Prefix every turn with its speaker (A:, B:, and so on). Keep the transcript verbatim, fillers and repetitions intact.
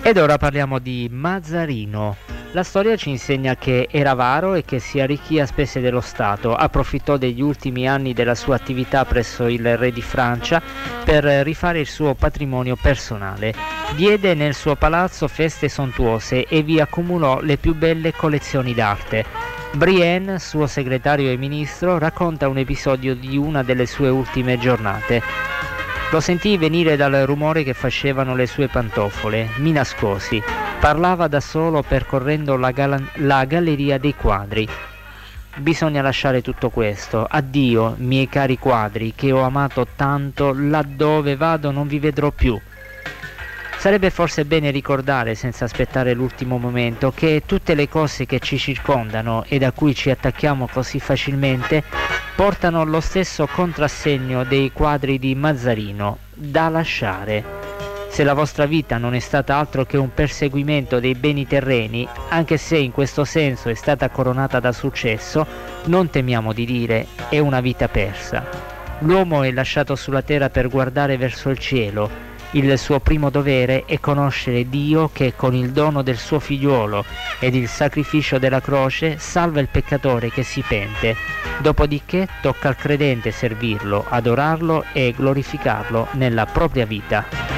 A: Ed ora parliamo di Mazzarino. La storia ci insegna che era avaro e che si arricchì a spese dello Stato. Approfittò degli ultimi anni della sua attività presso il re di Francia per rifare il suo patrimonio personale. Diede nel suo palazzo feste sontuose e vi accumulò le più belle collezioni d'arte. Brienne, suo segretario e ministro, racconta un episodio di una delle sue ultime giornate. Lo sentii venire dal rumore che facevano le sue pantofole. Mi nascosi. Parlava da solo percorrendo la, gal- la galleria dei quadri. Bisogna lasciare tutto questo. Addio, miei cari quadri, che ho amato tanto, laddove vado non vi vedrò più. Sarebbe forse bene ricordare, senza aspettare l'ultimo momento, che tutte le cose che ci circondano e da cui ci attacchiamo così facilmente portano lo stesso contrassegno dei quadri di Mazzarino, da lasciare. Se la vostra vita non è stata altro che un perseguimento dei beni terreni, anche se in questo senso è stata coronata da successo, non temiamo di dire è una vita persa. L'uomo è lasciato sulla terra per guardare verso il cielo. Il suo primo dovere è conoscere Dio che con il dono del suo figliuolo ed il sacrificio della croce salva il peccatore che si pente. Dopodiché tocca al credente servirlo, adorarlo e glorificarlo nella propria vita.